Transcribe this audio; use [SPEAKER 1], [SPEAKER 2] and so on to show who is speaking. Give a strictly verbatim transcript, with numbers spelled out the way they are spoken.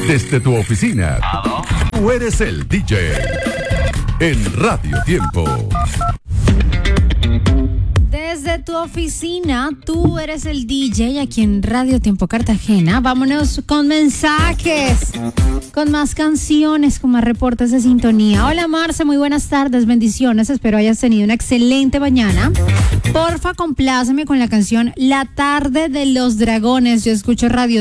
[SPEAKER 1] Desde tu oficina, tú eres el D J. En Radio Tiempo.
[SPEAKER 2] Desde tu oficina, tú eres el D J aquí en Radio Tiempo Cartagena. Vámonos con mensajes, con más canciones, con más reportes de sintonía. Hola Marce, muy buenas tardes, bendiciones. Espero hayas tenido una excelente mañana. Porfa, compláceme con la canción La Tarde de los Dragones. Yo escucho Radio